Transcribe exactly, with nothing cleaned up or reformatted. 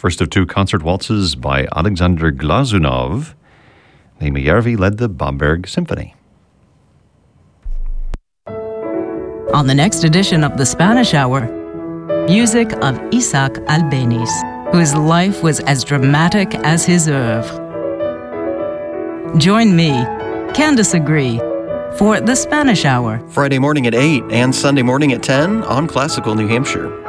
first of two concert waltzes by Alexander Glazunov. Naima Järvi led the Bamberg Symphony. On the next edition of the Spanish Hour, music of Isaac Albéniz, whose life was as dramatic as his oeuvre. Join me, Candace Agree, for the Spanish Hour. Friday morning at eight and Sunday morning at ten on Classical New Hampshire.